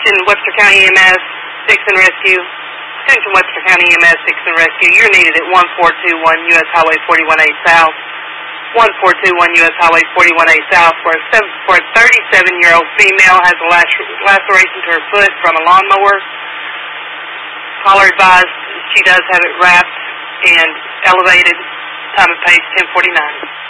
Attention Webster County EMS, Fix and Rescue. Attention Webster County EMS, Fix and Rescue. You're needed at 1421 U.S. Highway 41A South. 1421 U.S. Highway 41A South, where a 37-year-old female has a laceration to her foot from a lawnmower. Caller advised she does have it wrapped and elevated. Time of page 1049.